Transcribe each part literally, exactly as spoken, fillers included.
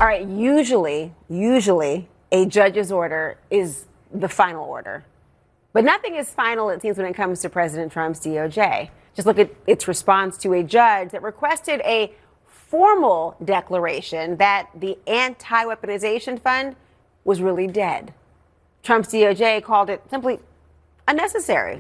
All right, usually, usually a judge's order is the final order. But nothing is final, it seems, when it comes to President Trump's D O J. Just look at its response to a judge that requested a formal declaration that the anti-weaponization fund was really dead. Trump's D O J called it simply unnecessary.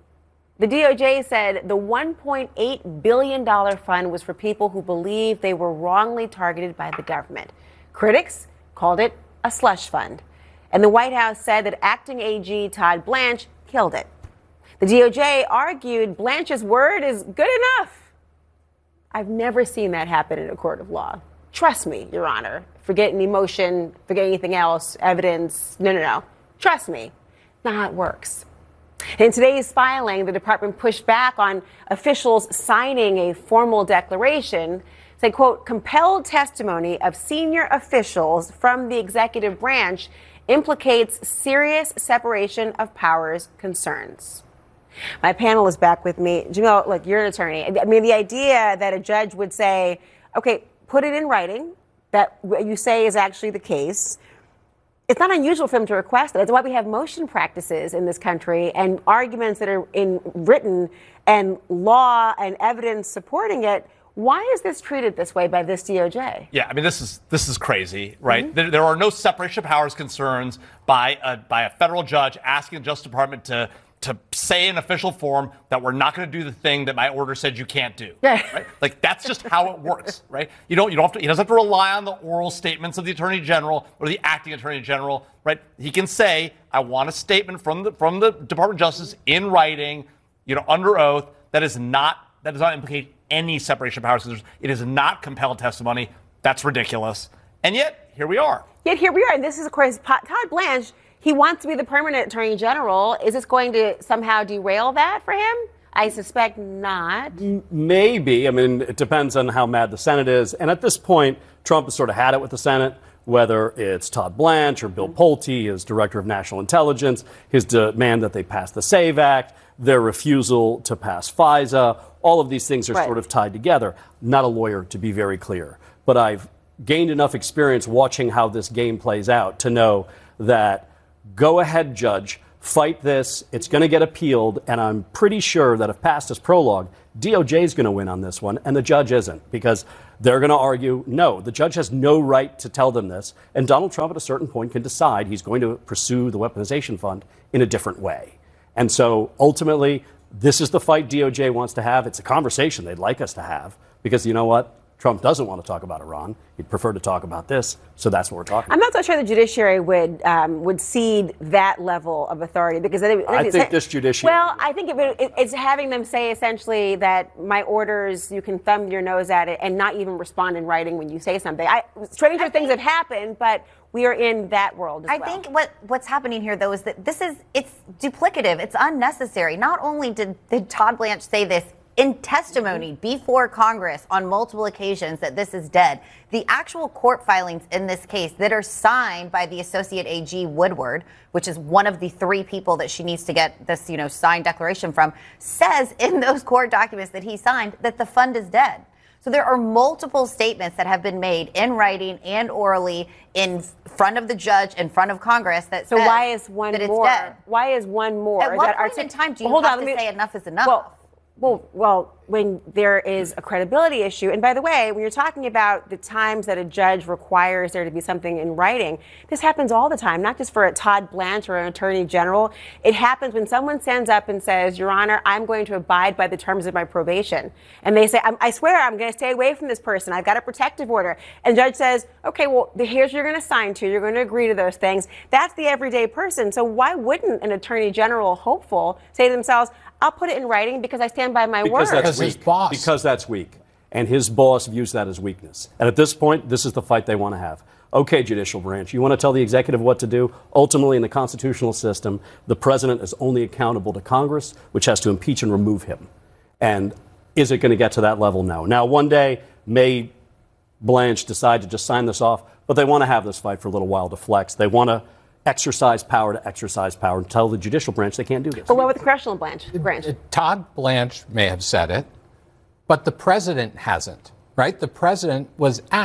The D O J said the one point eight billion dollars fund was for people who believed they were wrongly targeted by the government. Critics called it a slush fund. And the White House said that acting A G Todd Blanche killed it. The D O J argued Blanche's word is good enough. I've never seen that happen in a court of law. Trust me, Your Honor. Forget any emotion, forget anything else, evidence. No, no, no. Trust me. Not how it works. In today's filing, the department pushed back on officials signing a formal declaration, said, quote, compelled testimony of senior officials from the executive branch implicates serious separation of powers concerns. My panel is back with me. Jamil, look, you're an attorney. I mean, the idea that a judge would say, okay, put it in writing, that what you say is actually the case. It's not unusual for him to request it. That's why we have motion practices in this country and arguments that are in written and law and evidence supporting it. Why is this treated this way by this D O J? Yeah, I mean, this is this is crazy, right? Mm-hmm. There, there are no separation of powers concerns by a, by a federal judge asking the Justice Department to to say in official form that we're not going to do the thing that my order said you can't do. Yeah. Right? Like, that's just how it works, right? You don't you don't have to, he doesn't have to rely on the oral statements of the Attorney General or the acting Attorney General, right? He can say, I want a statement from the from the Department of Justice in writing, you know, under oath that is not that does not implicate any separation of powers. It is not compelled testimony. That's ridiculous. And yet, here we are. Yet here we are. And this is, of course, Todd Blanche. He wants to be the permanent Attorney General. Is this going to somehow derail that for him? I suspect not. Maybe. I mean, it depends on how mad the Senate is. And at this point, Trump has sort of had it with the Senate, whether it's Todd Blanche or Bill Pulte, his director of national intelligence, his demand that they pass the SAVE Act, their refusal to pass FISA. All of these things are right. sort of tied together. Not a lawyer, to be very clear. But I've gained enough experience watching how this game plays out to know that go ahead, judge, fight this. It's going to get appealed. And I'm pretty sure that if past as prologue, D O J is going to win on this one and the judge isn't, because they're going to argue, no, the judge has no right to tell them this. And Donald Trump at a certain point can decide he's going to pursue the weaponization fund in a different way. And so ultimately, this is the fight D O J wants to have. It's a conversation they'd like us to have because, you know what? Trump doesn't want to talk about Iran. He'd prefer to talk about this. So that's what we're talking I'm about. not so sure the judiciary would um, would cede that level of authority because I, I think this judiciary. Well, I think it, it, it's having them say essentially that my orders, you can thumb your nose at it and not even respond in writing when you say something. I, stranger I things think, have happened, but we are in that world as I well. think what, what's happening here, though, is that this is, it's duplicative. It's unnecessary. Not only did, did Todd Blanche say this in testimony before Congress on multiple occasions that this is dead, the actual court filings in this case that are signed by the Associate A G Woodward, which is one of the three people that she needs to get this, you know, signed declaration from, says in those court documents that he signed that the fund is dead. So there are multiple statements that have been made in writing and orally in front of the judge, in front of Congress, that so says why is one that it's more? Dead. Why is one more? At what that point in time do you well, hold have on, to me, say enough is enough? Well, well, well, when there is a credibility issue, and by the way, when you're talking about the times that a judge requires there to be something in writing, this happens all the time, not just for a Todd Blanche or an attorney general. It happens when someone stands up and says, Your Honor, I'm going to abide by the terms of my probation. And they say, I, I swear I'm going to stay away from this person. I've got a protective order. And the judge says, okay, well, here's what you're going to sign to. You're going to agree to those things. That's the everyday person. So why wouldn't an attorney general hopeful say to themselves, I'll put it in writing because I stand by my because word. That's weak. His boss. Because that's weak. And his boss views that as weakness. And at this point, this is the fight they want to have. Okay, judicial branch, you want to tell the executive what to do? Ultimately, in the constitutional system, the president is only accountable to Congress, which has to impeach and remove him. And is it going to get to that level? No. Now, one day, may Blanche decide to just sign this off, but they want to have this fight for a little while to flex. They want to exercise power to exercise power and tell the judicial branch they can't do this. But what with the congressional branch? branch? Todd Blanche may have said it, but the president hasn't, right? The president was asked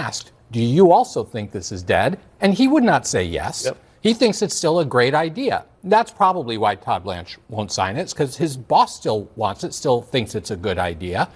do you also think this is dead? And he would not say yes. Yep. He thinks it's still a great idea. That's probably why Todd Blanche won't sign it. It's because his boss still wants it, still thinks it's a good idea.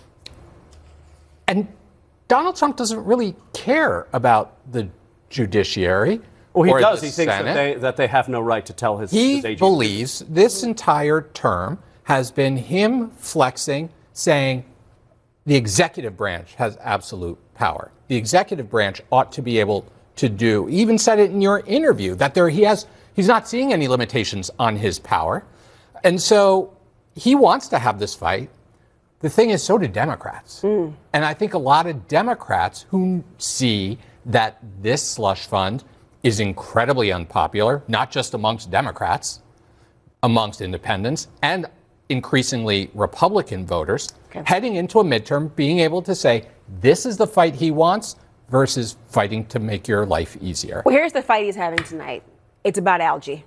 And Donald Trump doesn't really care about the judiciary. Well, he or does. the He thinks that Senate. they, that they have no right to tell his, He his agent. believes this entire term has been him flexing, saying the executive branch has absolute power. The executive branch ought to be able to do, even said it in your interview, that there he has, he's not seeing any limitations on his power. And so he wants to have this fight. The thing is, so do Democrats. Mm. And I think a lot of Democrats who see that this slush fund is incredibly unpopular, not just amongst Democrats, amongst independents, and increasingly Republican voters, okay. heading into a midterm, being able to say, this is the fight he wants versus fighting to make your life easier. Well, here's the fight he's having tonight. It's about algae.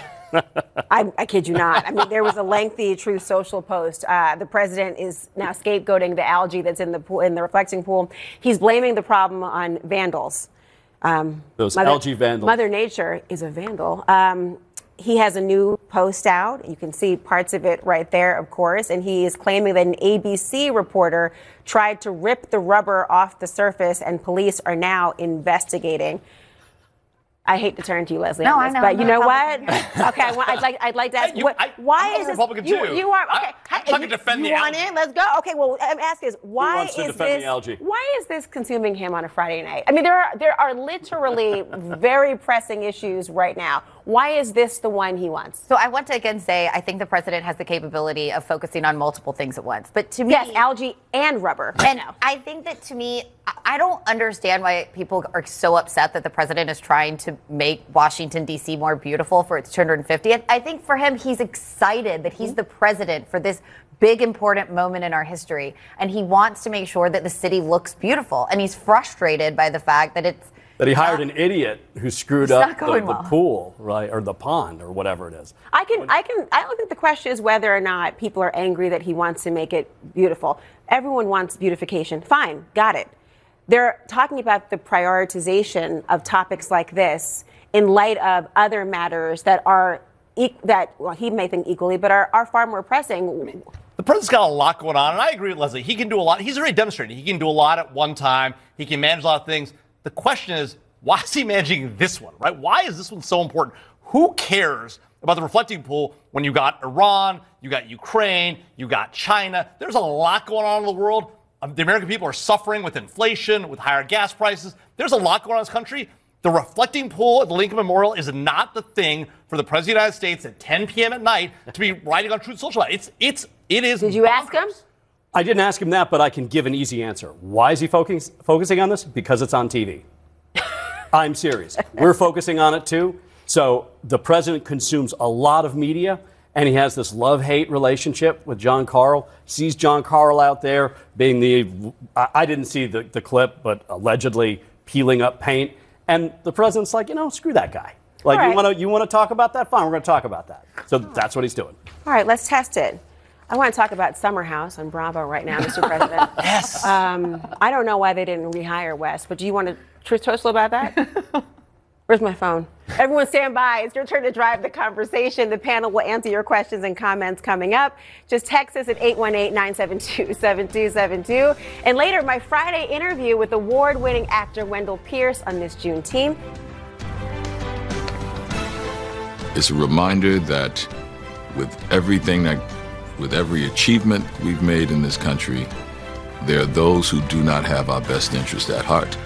I, I kid you not. I mean, there was a lengthy Truth Social post. Uh, the president is now scapegoating the algae that's in the pool, in the reflecting pool. He's blaming the problem on vandals. Um, Those Mother, algae vandals. Mother Nature is a vandal. Um, he has a new post out. You can see parts of it right there, of course. And he is claiming that an A B C reporter tried to rip the rubber off the surface, and police are now investigating. I hate to turn to you, Leslie, no, on this, I know, but you know what? Here. Okay, I want, I'd like I'd like to ask, Hey, you, what, I, why I'm is a this? Republican you, too. you are okay. I, I'm trying to defend you the want algae. in? Let's go. Okay, well, I'm asking is why wants to is defend this? the algae? Why is this consuming him on a Friday night? I mean, there are there are literally very pressing issues right now. Why is this the one he wants? So I want to again say I think the president has the capability of focusing on multiple things at once. But to me, yes, algae and rubber. Right and now. I think that to me, I don't understand why people are so upset that the president is trying to make Washington, D C more beautiful for its two hundred fiftieth. I think for him, he's excited that he's the president for this big, important moment in our history. And he wants to make sure that the city looks beautiful. And he's frustrated by the fact that it's That he hired an idiot who screwed It's up not the, going the well. pool, right, or the pond, or whatever it is. I can, I can, I don't think the question is whether or not people are angry that he wants to make it beautiful. Everyone wants beautification. Fine, got it. They're talking about the prioritization of topics like this in light of other matters that are, e- that, well, he may think equally, but are, are far more pressing. The president's got a lot going on, and I agree with Leslie. He can do a lot. He's already demonstrated he can do a lot at one time. He can manage a lot of things. The question is, why is he managing this one, right? Why is this one so important? Who cares about the reflecting pool when you got Iran, you got Ukraine, you got China? There's a lot going on in the world. Um, the American people are suffering with inflation, with higher gas prices. There's a lot going on in this country. The reflecting pool at the Lincoln Memorial is not the thing for the President of the United States at ten p.m. at night to be writing on Truth Social. It's, it's, it is. Did you ask him? I didn't ask him that, but I can give an easy answer. Why is he focus, focusing on this? Because it's on T V. I'm serious. We're focusing on it too. So the president consumes a lot of media, and he has this love-hate relationship with John Karl. Sees John Karl out there being the, I, I didn't see the, the clip, but allegedly peeling up paint. And the president's like, you know, screw that guy. Like, All right. you want to you want to talk about that? Fine, we're going to talk about that. So that's what he's doing. All right, let's test it. I want to talk about Summer House on Bravo right now, Mister President. Yes. Um, I don't know why they didn't rehire West, but do you want to Truth Social about that? Where's my phone? Everyone stand by. It's your turn to drive the conversation. The panel will answer your questions and comments coming up. Just text us at eight one eight, nine seven two, seven two seven two. And later, my Friday interview with award-winning actor Wendell Pierce on this Juneteenth. It's a reminder that with everything that, with every achievement we've made in this country, there are those who do not have our best interest at heart.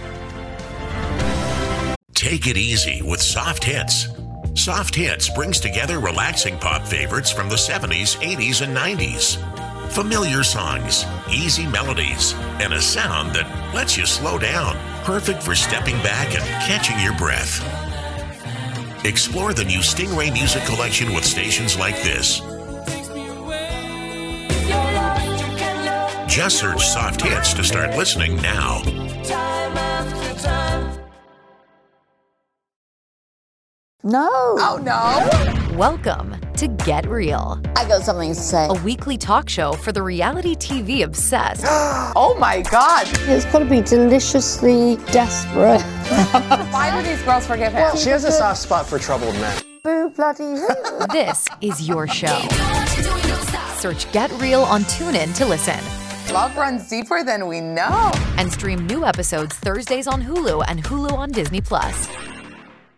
Take it easy with Soft Hits. Soft Hits brings together relaxing pop favorites from the seventies, eighties, and nineties. Familiar songs, easy melodies, and a sound that lets you slow down. Perfect for stepping back and catching your breath. Explore the new Stingray Music Collection with stations like this. Just search Soft Hits to start listening now. No. Oh, no. Welcome to Get Real, I got something to say. a weekly talk show for the reality T V obsessed. Oh my God. It's got to be deliciously desperate. Why do these girls forgive him? She has a soft spot for troubled men. Boo bloody who. This is your show. Search Get Real on TuneIn to listen. Love runs deeper than we know. And stream new episodes Thursdays on Hulu and Hulu on Disney Plus.